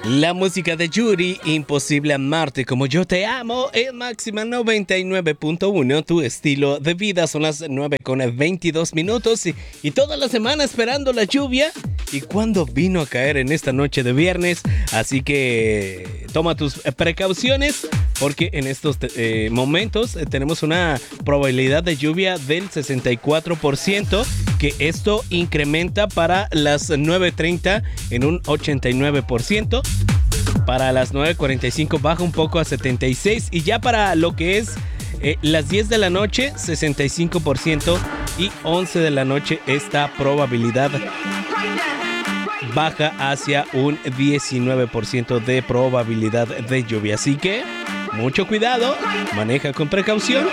La música de Yuri, Imposible amarte como yo te amo, en Máxima 99.1, tu estilo de vida. Son las 9:22 y toda la semana esperando la lluvia. ¿Y cuándo vino a caer en esta noche de viernes? Así que toma tus precauciones, porque en estos momentos tenemos una probabilidad de lluvia del 64%, que esto incrementa para las 9:30 en un 89%. Para las 9:45 baja un poco a 76%. Y ya para lo que es las 10 de la noche, 65%. Y 11 de la noche esta probabilidad baja hacia un 19% de probabilidad de lluvia. Así que mucho cuidado, maneja con precaución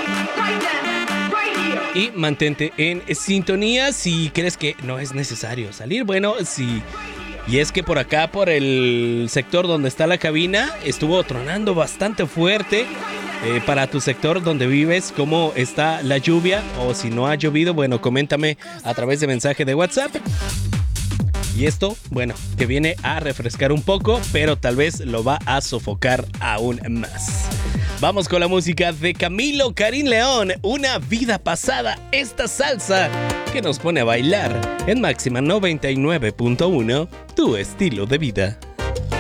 y mantente en sintonía si crees que no es necesario salir. Bueno, sí. Y es que por acá, por el sector donde está la cabina, estuvo tronando bastante fuerte. Para tu sector donde vives, ¿cómo está la lluvia? O si no ha llovido, bueno, coméntame a través de mensaje de WhatsApp. Y esto, bueno, que viene a refrescar un poco, pero tal vez lo va a sofocar aún más. Vamos con la música de Camilo Karim León, Una vida pasada, esta salsa que nos pone a bailar en Máxima 99.1, tu estilo de vida.